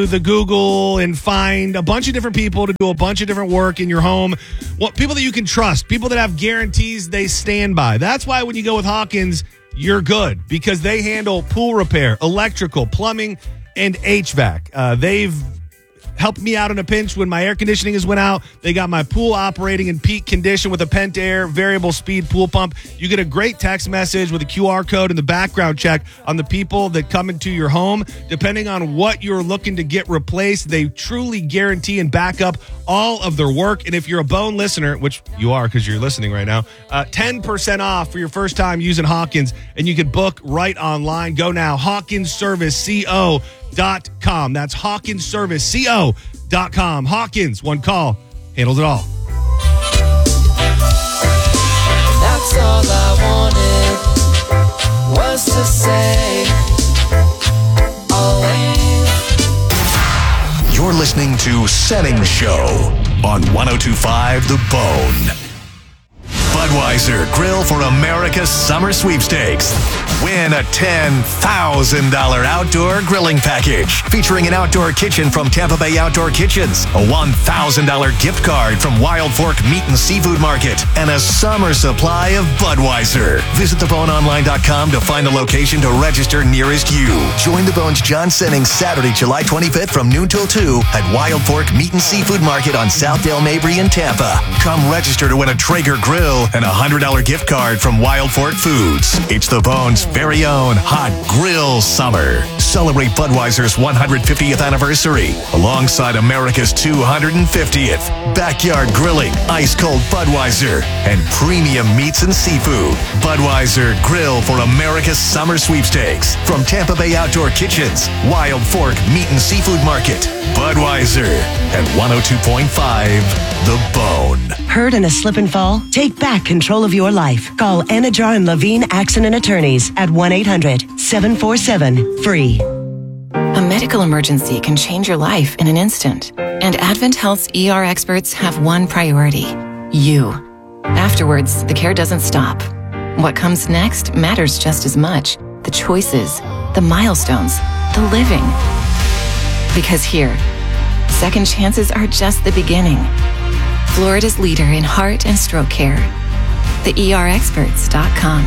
the Google and find a bunch of different people to do a bunch of different work in your home. Well, people that you can trust, people that have guarantees they stand by. That's why when you go with Hawkins, you're good because they handle pool repair, electrical, plumbing, and HVAC. They've helped me out in a pinch when my air conditioning has went out. They got my pool operating in peak condition with a Pentair variable speed pool pump. You get a great text message with a QR code and the background check on the people that come into your home. Depending on what you're looking to get replaced, they truly guarantee and back up all of their work. And if you're a Bone listener, which you are because you're listening right now, 10% off for your first time using Hawkins, and you can book right online. Go now, HawkinsServiceCO.com. That's HawkinsServiceCO.com. Hawkins, one call, handles it all. That's all I wanted was to say always. You're listening to Senning Show on 102.5 The Bone. Budweiser Grill for America's Summer Sweepstakes. Win a $10,000 outdoor grilling package featuring an outdoor kitchen from Tampa Bay Outdoor Kitchens, a $1,000 gift card from Wild Fork Meat and Seafood Market, and a summer supply of Budweiser. Visit theboneonline.com to find a location to register nearest you. Join the Bone's John Senning Saturday, July 25th from noon till 2 at Wild Fork Meat and Seafood Market on Southdale Mabry in Tampa. Come register to win a Traeger grill and a $100 gift card from Wild Fork Foods. It's the Bone's very own hot grill summer. Celebrate Budweiser's 150th anniversary alongside America's 250th. Backyard grilling, ice cold Budweiser, and premium meats and seafood. Budweiser Grill for America's Summer Sweepstakes from Tampa Bay Outdoor Kitchens, Wild Fork Meat and Seafood Market. Budweiser at 102.5 The Bone. Hurt in a slip and fall? Take back control of your life. Call Anajar and Levine Accident Attorneys at 1-800-747-FREE. A medical emergency can change your life in an instant. And Advent Health's ER experts have one priority: you. Afterwards, the care doesn't stop. What comes next matters just as much. The choices, the milestones, the living. Because here, second chances are just the beginning. Florida's leader in heart and stroke care. TheERexperts.com.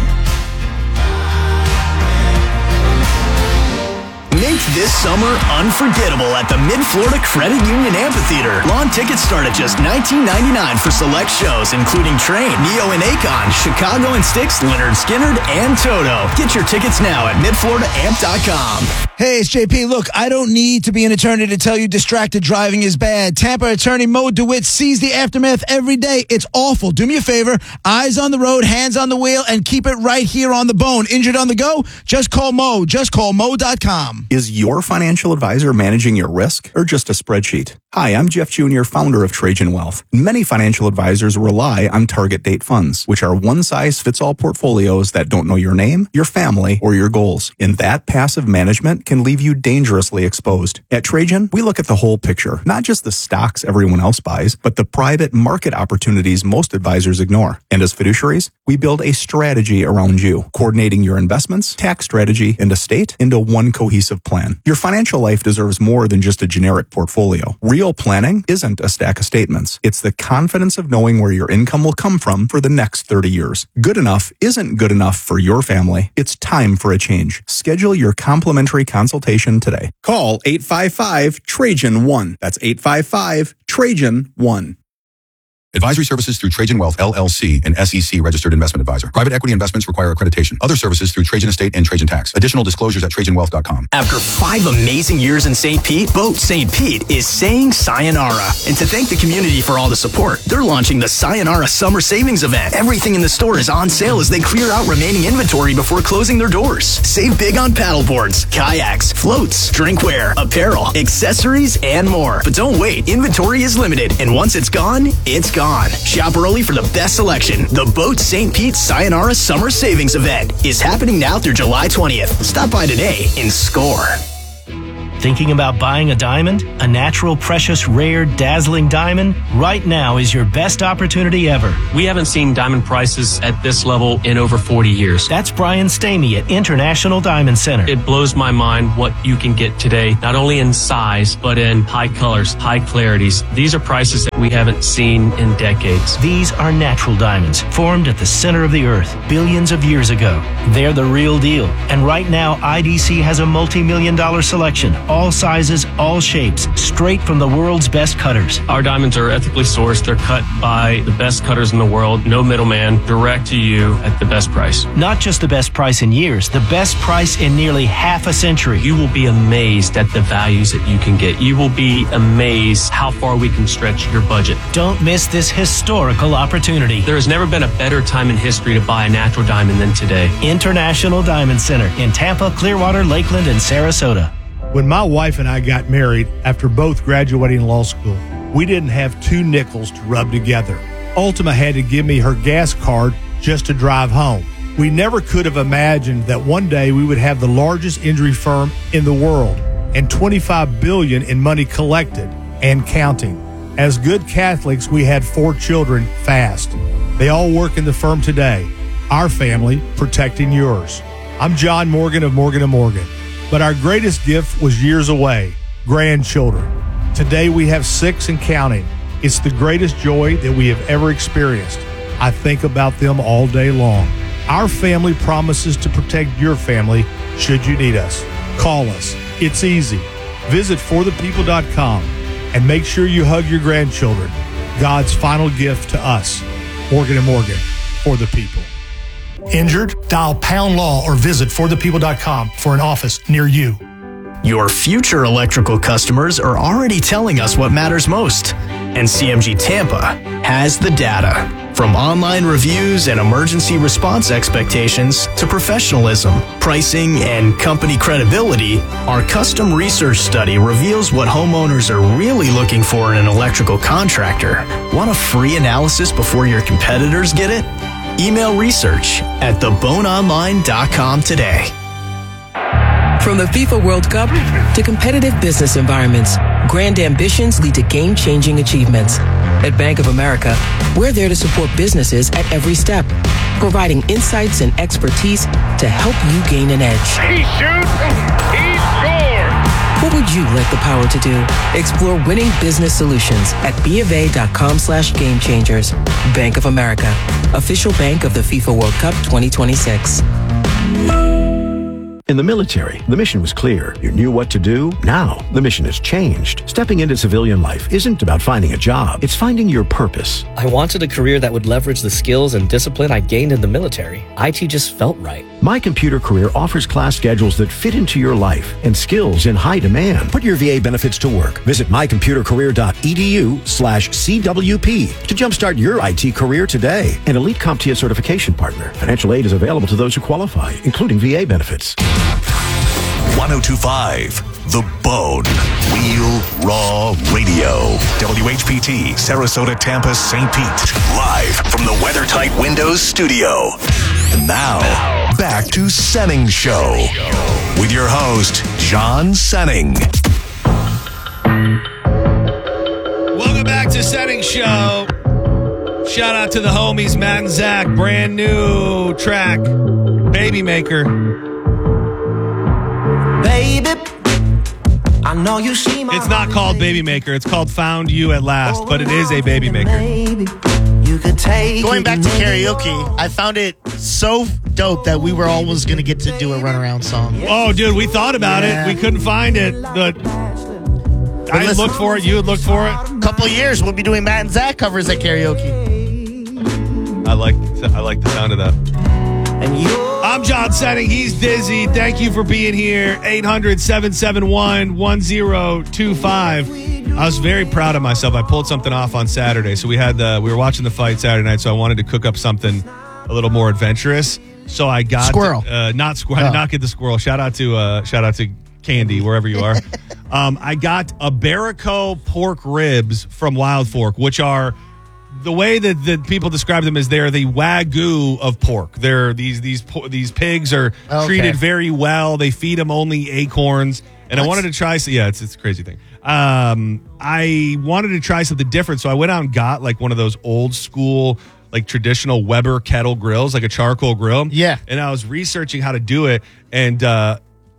Make this summer unforgettable at the Mid-Florida Credit Union Amphitheater. Lawn tickets start at just $19.99 for select shows, including Train, Neo and Akon, Chicago and Styx, Leonard Skinner, and Toto. Get your tickets now at midfloridaamp.com. Hey, it's JP. Look, I don't need to be an attorney to tell you distracted driving is bad. Tampa attorney Mo DeWitt sees the aftermath every day. It's awful. Do me a favor. Eyes on the road, hands on the wheel, and keep it right here on the Bone. Injured on the go? Just call Mo. Just call Mo.com. Is your financial advisor managing your risk or just a spreadsheet? Hi, I'm Jeff Jr., founder of Trajan Wealth. Many financial advisors rely on target date funds, which are one-size-fits-all portfolios that don't know your name, your family, or your goals. And that passive management can leave you dangerously exposed. At Trajan, we look at the whole picture, not just the stocks everyone else buys, but the private market opportunities most advisors ignore. And as fiduciaries, we build a strategy around you, coordinating your investments, tax strategy, and estate into one cohesive plan. Your financial life deserves more than just a generic portfolio. Real planning isn't a stack of statements. It's the confidence of knowing where your income will come from for the next 30 years. Good enough isn't good enough for your family. It's time for a change. Schedule your complimentary consultation today. Call 855-TRAJAN-1. That's 855-TRAJAN-1. Advisory services through Trajan Wealth, LLC, an SEC registered investment advisor. Private equity investments require accreditation. Other services through Trajan Estate and Trajan Tax. Additional disclosures at TrajanWealth.com. After 5 amazing years in St. Pete, Boat St. Pete is saying sayonara. And to thank the community for all the support, they're launching the Sayonara Summer Savings Event. Everything in the store is on sale as they clear out remaining inventory before closing their doors. Save big on paddleboards, kayaks, floats, drinkware, apparel, accessories, and more. But don't wait. Inventory is limited, and once it's gone, it's gone. Shop early for the best selection. The Boat St. Pete Sayonara Summer Savings Event is happening now through July 20th. Stop by today and score. Thinking about buying a diamond? A natural, precious, rare, dazzling diamond? Right now is your best opportunity ever. We haven't seen diamond prices at this level in over 40 years. That's Brian Stamey at International Diamond Center. It blows my mind what you can get today, not only in size, but in high colors, high clarities. These are prices that we haven't seen in decades. These are natural diamonds, formed at the center of the earth billions of years ago. They're the real deal. And right now, IDC has a multi-million-dollar selection, all sizes, all shapes, straight from the world's best cutters. Our diamonds are ethically sourced. They're cut by the best cutters in the world. No middleman, direct to you at the best price. Not just the best price in years, the best price in nearly half a century. You will be amazed at the values that you can get. You will be amazed how far we can stretch your budget. Don't miss this historical opportunity. There has never been a better time in history to buy a natural diamond than today. International Diamond Center in Tampa, Clearwater, Lakeland, and Sarasota. When my wife and I got married after both graduating law school, we didn't have 2 nickels to rub together. Ultima had to give me her gas card just to drive home. We never could have imagined that one day we would have the largest injury firm in the world and $25 billion in money collected and counting. As good Catholics, we had 4 children fast. They all work in the firm today. Our family protecting yours. I'm John Morgan of Morgan & Morgan. But our greatest gift was years away, grandchildren. Today we have 6 and counting. It's the greatest joy that we have ever experienced. I think about them all day long. Our family promises to protect your family should you need us. Call us. It's easy. Visit forthepeople.com and make sure you hug your grandchildren. God's final gift to us. Morgan & Morgan, for the people. Injured? Dial Pound Law or visit forthepeople.com for an office near you. Your future electrical customers are already telling us what matters most. And CMG Tampa has the data. From online reviews and emergency response expectations to professionalism, pricing, and company credibility, our custom research study reveals what homeowners are really looking for in an electrical contractor. Want a free analysis before your competitors get it? Email research at theboneonline.com today. From the FIFA World Cup to competitive business environments, grand ambitions lead to game-changing achievements. At Bank of America, we're there to support businesses at every step, providing insights and expertise to help you gain an edge. He shoots, he scores! What would you like the power to do? Explore winning business solutions at BofA.com/gamechangers. Bank of America, official bank of the FIFA World Cup 2026. In the military, the mission was clear. You knew what to do. Now, the mission has changed. Stepping into civilian life isn't about finding a job. It's finding your purpose. I wanted a career that would leverage the skills and discipline I gained in the military. IT just felt right. My Computer Career offers class schedules that fit into your life and skills in high demand. Put your VA benefits to work. Visit mycomputercareer.edu/CWP to jumpstart your IT career today. An elite CompTIA certification partner. Financial aid is available to those who qualify, including VA benefits. 1025 The Bone. Real Raw Radio. WHPT, Sarasota, Tampa, St. Pete. Live from the WeatherTight Windows studio. And now, back to Senning Show. With your host, John Senning. Welcome back to Senning Show. Shout out to the homies, Matt and Zach. Brand new track, Baby Maker. Baby, I know you see my. It's not called Baby Maker. It's called Found You at Last, but it is a Baby Maker. You could take Going back to karaoke, I found it so dope that we were almost going to get to do a runaround song. Oh, dude, we thought about it. We couldn't find it. But I had looked for it. You had looked for it. A couple of years, we'll be doing Matt and Zach covers at karaoke. I like the sound of that. I'm John Senning. He's Dizzy. Thank you for being here. 800-771-1025. I was very proud of myself. I pulled something off on Saturday. So we were watching the fight Saturday night, so I wanted to cook up something a little more adventurous. So I got squirrel. Not squirrel. I did not get the squirrel. Shout out to Candy, wherever you are. I got a Barrico pork ribs from Wild Fork, which are the way that people describe them is they're the Wagyu of pork. They're these pigs are treated very well. They feed them only acorns, And I wanted to try. Yeah, it's a crazy thing. I wanted to try something different, so I went out and got like one of those old school, like traditional Weber kettle grills, like a charcoal grill. Yeah. And I was researching how to do it, and I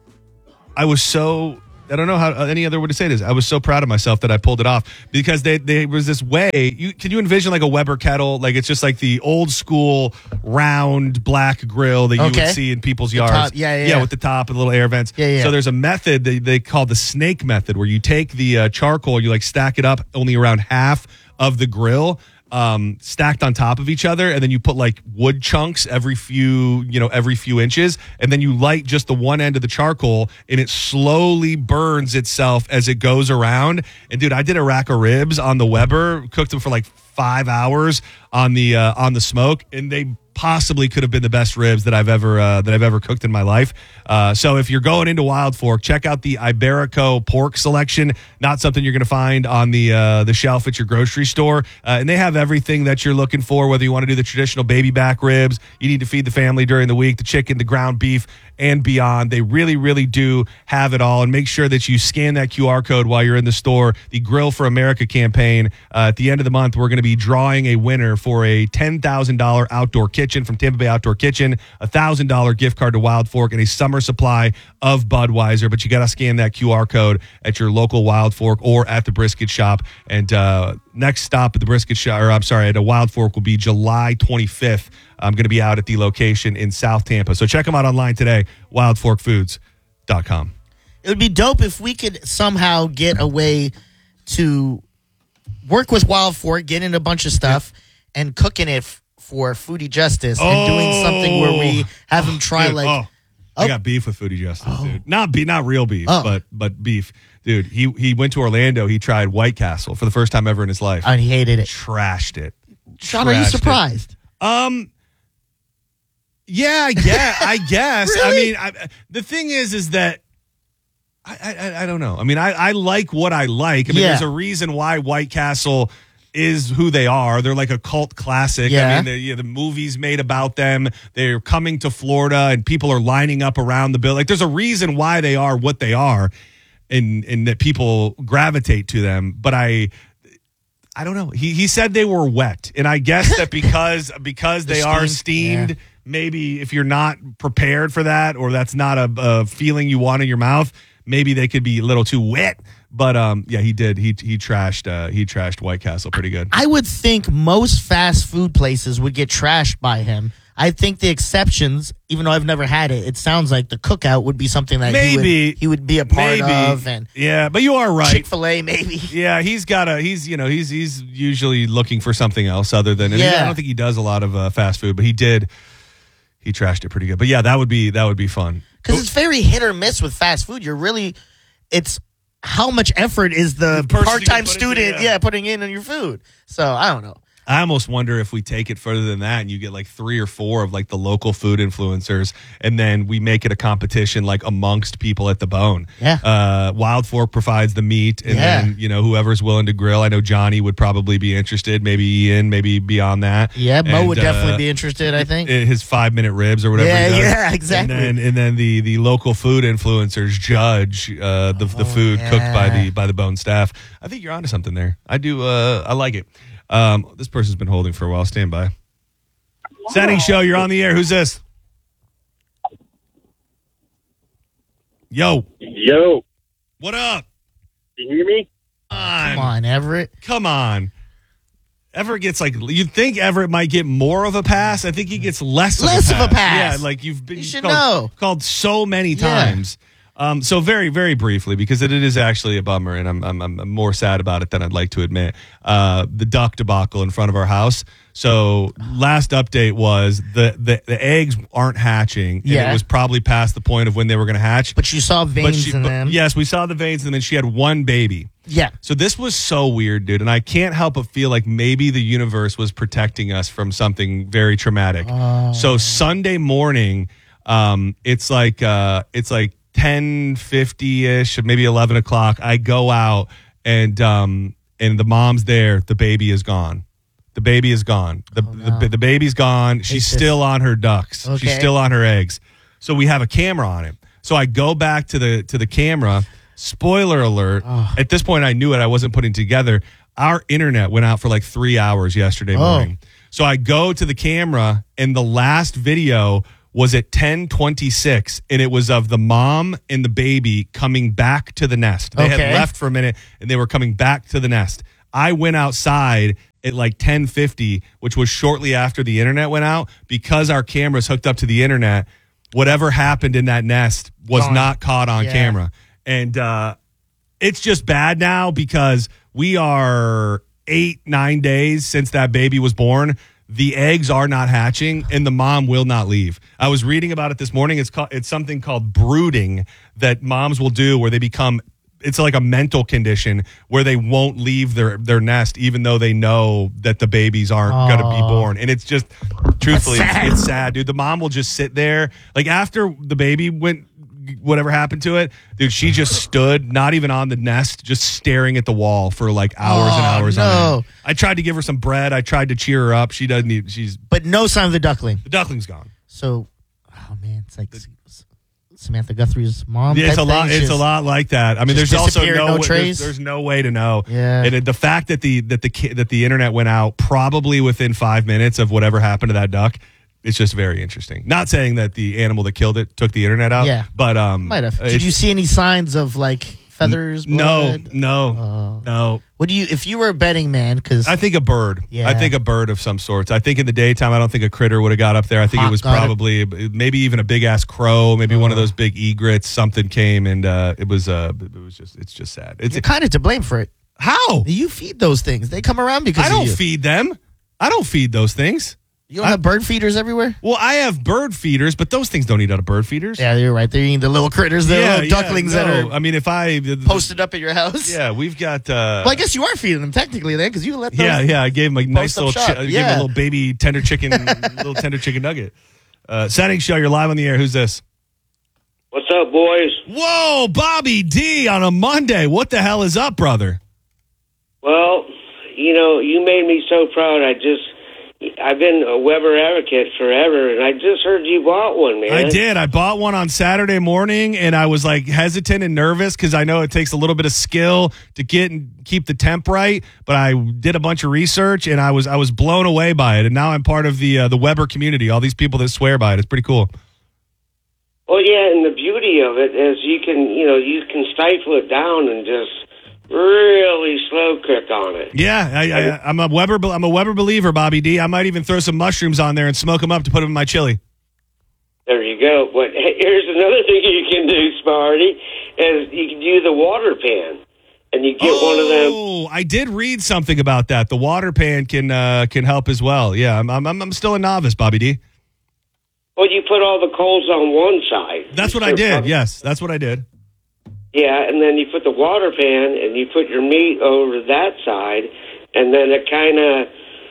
was so. I don't know how any other way to say this. I was so proud of myself that I pulled it off because there was this way. Can you envision like a Weber kettle? Like it's just like the old school round black grill that you would see in people's yards. Top, yeah, with the top and little air vents. Yeah. So there's a method they call the snake method where you take the charcoal, you like stack it up only around half of the grill. Stacked on top of each other, and then you put like wood chunks every few inches, and then you light just the one end of the charcoal, and it slowly burns itself as it goes around. And dude, I did a rack of ribs on the Weber, cooked them for like 5 hours on the smoke, and they possibly could have been the best ribs that I've ever cooked in my life. So if you're going into Wild Fork, check out the Iberico pork selection. Not something you're going to find on the shelf at your grocery store. And they have everything that you're looking for, whether you want to do the traditional baby back ribs, you need to feed the family during the week, the chicken, the ground beef, and beyond. They really, really do have it all. And make sure that you scan that QR code while you're in the store. The Grill for America campaign, at the end of the month, we're going to be drawing a winner for a $10,000 outdoor kitchen from Tampa Bay Outdoor Kitchen, a $1,000 gift card to Wild Fork, and a summer supply of Budweiser. But you got to scan that QR code at your local Wild Fork or at the brisket shop. And next stop at the brisket shop, at a Wild Fork will be July 25th. I'm going to be out at the location in South Tampa. So check them out online today, wildforkfoods.com. It would be dope if we could somehow get a way to work with Wild Fork, get in a bunch of stuff, and cooking it for Foodie Justice and doing something where we have him try I got beef with Foodie Justice, dude. Not real beef, but beef. Dude, he went to Orlando. He tried White Castle for the first time ever in his life. And he hated it. Trashed it. Sean, are you surprised? Yeah, I guess. Really? I mean, the thing is that I don't know. I mean, I like what I like. I mean, there's a reason why White Castle is who they are. They're like a cult classic. Yeah. I mean, the movies made about them. They're coming to Florida, and people are lining up around the building. Like, there's a reason why they are what they are, and that people gravitate to them. But I don't know. He said they were wet, and I guess that because they are steamed. Maybe if you're not prepared for that, or that's not a feeling you want in your mouth, maybe they could be a little too wet. But he did. He trashed White Castle pretty good. I would think most fast food places would get trashed by him. I think the exceptions, even though I've never had it, it sounds like the Cookout would be something that he would be a part of. And yeah, but you are right. Chick-fil-A, maybe. Yeah, he's usually looking for something else other than. And I don't think he does a lot of fast food, but he did. He trashed it pretty good. But yeah, that would be fun. Because it's very hit or miss with fast food. It's how much effort is the part-time student putting in on your food. So I don't know. I almost wonder if we take it further than that and you get like 3 or 4 of like the local food influencers, and then we make it a competition like amongst people at the Bone. Yeah. Wild Fork provides the meat, and then, whoever's willing to grill. I know Johnny would probably be interested, maybe Ian, maybe beyond that. Yeah, Mo would definitely be interested, I think. His 5-minute ribs or whatever he does. Yeah, exactly. And then the local food influencers judge the food cooked by the Bone staff. I think you're onto something there. I do. I like it. This person's been holding for a while. Stand by. Setting show, you're on the air. Who's this? Yo. What up? Can you hear me? Come on, Everett. Come on. Everett gets you'd think Everett might get more of a pass. I think he gets less of a pass. Yeah, like you've been called so many times. So very, very briefly, because it is actually a bummer, and I'm more sad about it than I'd like to admit. The duck debacle in front of our house. So last update was the eggs aren't hatching, and it was probably past the point of when they were going to hatch. But you saw veins in them. Yes, we saw the veins, and then she had one baby. Yeah. So this was so weird, dude, and I can't help but feel like maybe the universe was protecting us from something very traumatic. So Sunday morning, it's like 10:50-ish, maybe 11 o'clock. I go out, and the mom's there. The baby is gone. The baby's gone. The baby's gone. She's still on her ducks. Okay. She's still on her eggs. So we have a camera on it. So I go back to the camera, Spoiler alert. At this point, I knew it. I wasn't putting it together. Our internet went out for like 3 hours yesterday morning. So I go to the camera, and the last video was at 10:26, and it was of the mom and the baby coming back to the nest. They had left for a minute, and they were coming back to the nest. I went outside at like 10:50, which was shortly after the internet went out. Because our camera's hooked up to the internet, whatever happened in that nest was not caught on camera. And it's just bad now because we are 8-9 days since that baby was born. The eggs are not hatching, and the mom will not leave. I was reading about it this morning. It's something called brooding that moms will do where they become – it's like a mental condition where they won't leave their nest even though they know that the babies aren't going to be born. And it's just – truthfully, it's sad, dude. The mom will just sit there. Like after the baby went – whatever happened to it, dude, she just stood, not even on the nest, just staring at the wall for like hours and hours on end. I tried to give her some bread. I tried to cheer her up. She doesn't need, But no sign of the duckling. The duckling's gone. So, oh man, it's like Samantha Guthrie's mom. Yeah, it's a lot like that. I mean, there's also no trace. There's no way to know. Yeah. And the fact that the internet went out probably within 5 minutes of whatever happened to that duck, it's just very interesting. Not saying that the animal that killed it took the internet out. Yeah. But might have. Did you see any signs of like feathers? Blood? No. What do you, if you were a betting man? Because I think a bird. Yeah. I think a bird of some sorts. I think in the daytime, I don't think a critter would have got up there. I think it was probably maybe even a big ass crow, maybe one of those big egrets. Something came and it's just sad. You're kind of to blame for it. How? You feed those things. They come around because I don't of you. feed them. I don't feed those things. You don't have bird feeders everywhere? Well, I have bird feeders, but those things don't eat out of bird feeders. Yeah, you're right. They're eating the little critters, the little ducklings that are I mean, if I posted up at your house. Yeah, we've got well, I guess you are feeding them technically then because you let them. Yeah, I gave him a nice little shop. gave him a little baby tender chicken nugget. Setting show, you're live on the air. Who's this? What's up, boys? Whoa, Bobby D on a Monday. What the hell is up, brother? Well, you made me so proud. I've been a Weber advocate forever, and I just heard you bought one, man. I did. I bought one on Saturday morning, and I was like hesitant and nervous because I know it takes a little bit of skill to get and keep the temp right. But I did a bunch of research, and I was blown away by it. And now I'm part of the Weber community. All these people that swear by it. It's pretty cool. Well, yeah, and the beauty of it is you can stifle it down and just really slow cook on it. Yeah, I'm a Weber believer, Bobby D. I might even throw some mushrooms on there and smoke them up to put them in my chili. There you go. But here's another thing you can do, Sparty, is you can do the water pan, and you get one of them. Oh, I did read something about that. The water pan can help as well. Yeah, I'm still a novice, Bobby D. Well, you put all the coals on one side. That's what I did. Yes, that's what I did. Yeah, and then you put the water pan and you put your meat over that side, and then it kind of,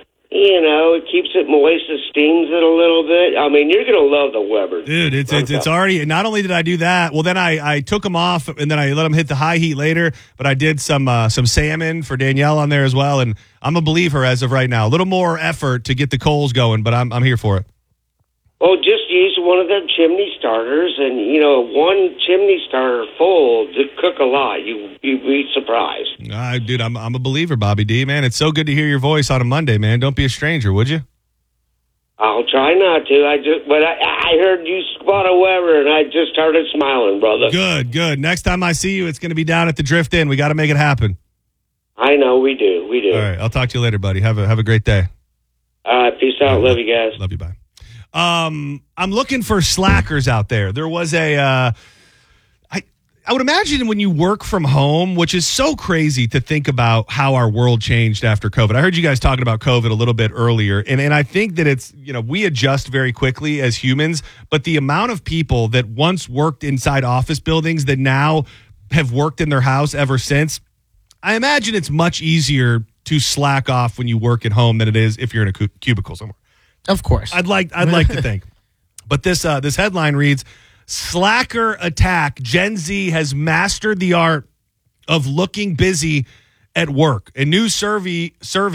it keeps it moist, it steams it a little bit. I mean, you're going to love the Weber. Dude, it's already, not only did I do that, well, then I took them off, and then I let them hit the high heat later, but I did some salmon for Danielle on there as well, and I'm a believer as of right now. A little more effort to get the coals going, but I'm here for it. Well, just use one of them chimney starters, and, one chimney starter full to cook a lot. You'd be surprised. Dude, I'm a believer, Bobby D, man. It's so good to hear your voice on a Monday, man. Don't be a stranger, would you? I'll try not to. I heard you spot a Weber, and I just started smiling, brother. Good. Next time I see you, it's going to be down at the Drift Inn. We got to make it happen. I know, we do. All right, I'll talk to you later, buddy. Have a great day. Peace out. Love you guys. Love you, bye. I'm looking for slackers out there. There was I would imagine when you work from home, which is so crazy to think about how our world changed after COVID. I heard you guys talking about COVID a little bit earlier, and I think that it's, we adjust very quickly as humans, but the amount of people that once worked inside office buildings that now have worked in their house ever since, I imagine it's much easier to slack off when you work at home than it is if you're in a cubicle somewhere. Of course. I'd like to think. But this headline reads, Slacker attack. Gen Z has mastered the art of looking busy at work. A new survey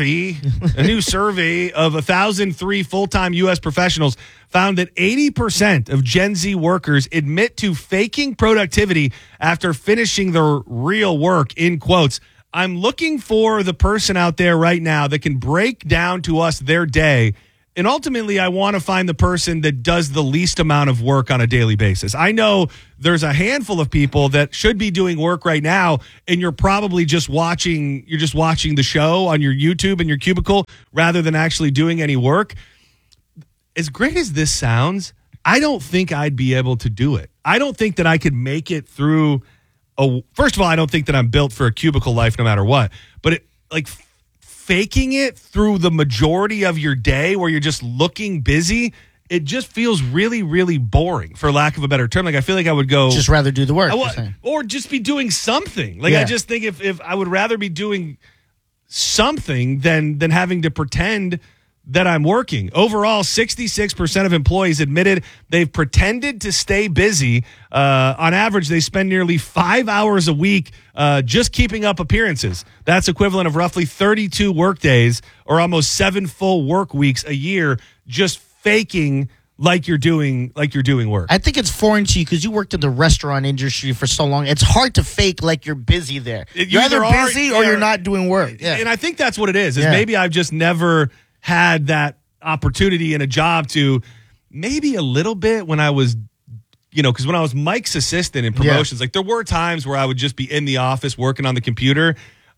of 1,003 full-time U.S. professionals found that 80% of Gen Z workers admit to faking productivity after finishing their real work, in quotes. I'm looking for the person out there right now that can break down to us their day. And ultimately, I want to find the person that does the least amount of work on a daily basis. I know there's a handful of people that should be doing work right now, and you're probably just watching the show on your YouTube in your cubicle rather than actually doing any work. As great as this sounds, I don't think I'd be able to do it. I don't think that I could make it through first of all, I don't think that I'm built for a cubicle life no matter what. But faking it through the majority of your day where you're just looking busy, it just feels really, really boring, for lack of a better term. Like, I feel like I would go... Just rather do the work. Or just be doing something. Like, I just think if I would rather be doing something than having to pretend that I'm working. Overall, 66% of employees admitted they've pretended to stay busy. On average, they spend nearly 5 hours a week just keeping up appearances. That's equivalent of roughly 32 work days or almost 7 full work weeks a year just faking like you're doing work. I think it's foreign to you because you worked in the restaurant industry for so long. It's hard to fake like you're busy there. You're either busy or you're not doing work. Yeah. And I think that's what it is maybe I've just never had that opportunity in a job to maybe a little bit when I was, because when I was Mike's assistant in promotions, like there were times where I would just be in the office working on the computer.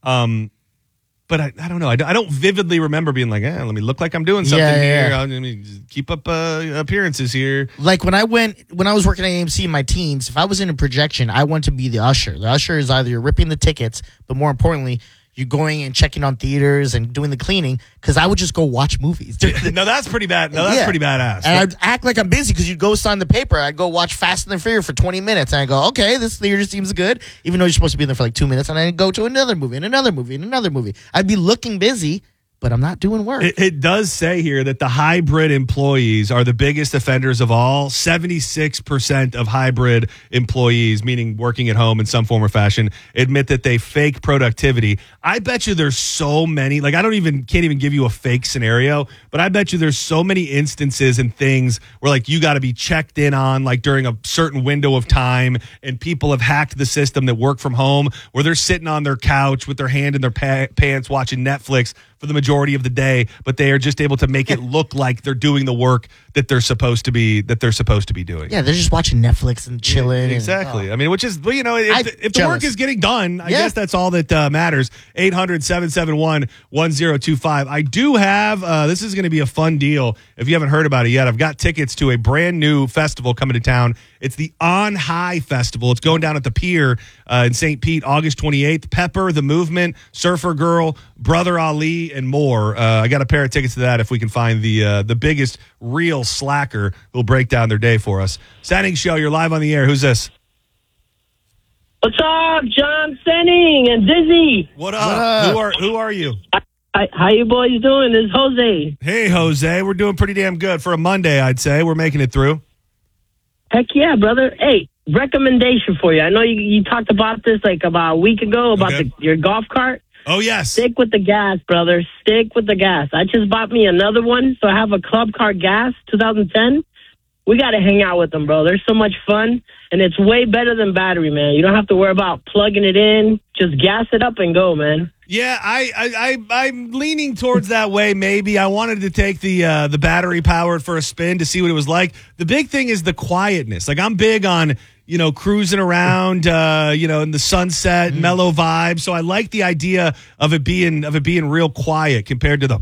But I don't know. I don't vividly remember being like, let me look like I'm doing something here. Let me keep up appearances here. Like when I was working at AMC in my teens, if I was in a projection, I wanted to be the usher. The usher is either you're ripping the tickets, but more importantly, you're going and checking on theaters and doing the cleaning, because I would just go watch movies. No, that's pretty bad. No, that's pretty badass. And I'd act like I'm busy because you'd go sign the paper. I'd go watch Fast and the Furious for 20 minutes. And I go, okay, this theater seems good, even though you're supposed to be in there for like 2 minutes. And I'd go to another movie and another movie and another movie. I'd be looking busy, but I'm not doing work. It does say here that the hybrid employees are the biggest offenders of all. 76% of hybrid employees, meaning working at home in some form or fashion, admit that they fake productivity. I bet you there's so many, like can't even give you a fake scenario, but I bet you there's so many instances and things where like you got to be checked in on like during a certain window of time, and people have hacked the system that work from home where they're sitting on their couch with their hand in their pants watching Netflix for the majority of the day, but they are just able to make it look like they're doing the work that they're supposed to be doing. Yeah, they're just watching Netflix and chilling. Exactly. I mean, which is, if the work is getting done, I guess that's all that matters. 800-771-1025. I do have, this is going to be a fun deal. If you haven't heard about it yet, I've got tickets to a brand new festival coming to town. It's the On High Festival. It's going down at the Pier in St. Pete, August 28th. Pepper, The Movement, Surfer Girl, Brother Ali, and more. I got a pair of tickets to that if we can find the biggest real slacker who'll break down their day for us. Senning Show, you're live on the air. Who's this? What's up, John Senning and Dizzy? What up? Who are you? How you boys doing? This is Jose. Hey, Jose. We're doing pretty damn good. For a Monday, I'd say. We're making it through. Heck yeah, brother. Hey, recommendation for you. I know you talked about this like about a week ago about your golf cart. Oh, yes. Stick with the gas, brother. Stick with the gas. I just bought me another one, so I have a Club Car Gas 2010. We got to hang out with them, bro. They're so much fun, and it's way better than battery, man. You don't have to worry about plugging it in. Just gas it up and go, man. Yeah, I'm leaning towards that way. Maybe I wanted to take the battery powered for a spin to see what it was like. The big thing is the quietness. Like I'm big on cruising around, in the sunset, mellow vibe. So I like the idea of it being real quiet compared to the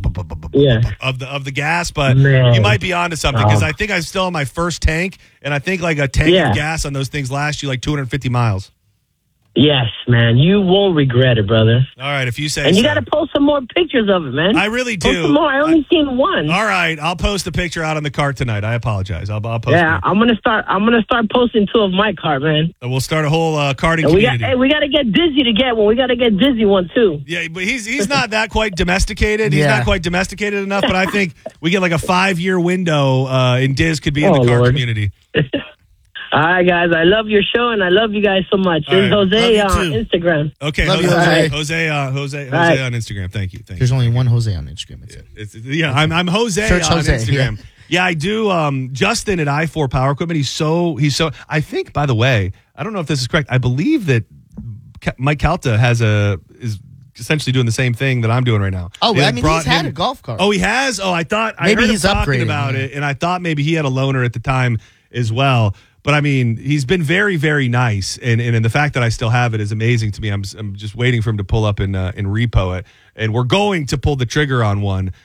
of the gas. But you might be onto something because I think I'm still on my first tank, and I think like a tank of gas on those things lasts you like 250 miles. Yes, man. You won't regret it, brother. All right, if you say and so. you got to post some more pictures of it, man. I really do. Post some more. I only seen one. All right, I'll post a picture out on the cart tonight. I apologize. I'll post. Yeah, it. I'm gonna start posting two of my cart, man. And we'll start a whole karting community. We got to get Dizzy to get one. We got to get Dizzy one too. Yeah, but he's not that quite domesticated. He's not quite domesticated enough. But I think we get like a 5-year window, and Diz could be in the car community. All right, guys. I love your show, and I love you guys so much. All This is right. Jose Love on you too. Instagram. Okay, Love you, Jose Jose. Jose on Instagram. Thank you. There's only one Jose on Instagram. I'm Jose Search on Jose, Instagram. Yeah, I do. Justin at I4 Power Equipment. He's so. I think, by the way, I don't know if this is correct. I believe that Mike Calta is essentially doing the same thing that I'm doing right now. Oh, They I mean, brought he's had him- a golf cart. Oh, he has. Oh, I thought Maybe I heard he's him talking upgrading, about yeah. it, and I thought maybe he had a loaner at the time as well. But I mean, he's been very, very nice, and the fact that I still have it is amazing to me. I'm just waiting for him to pull up and repo it, and we're going to pull the trigger on one.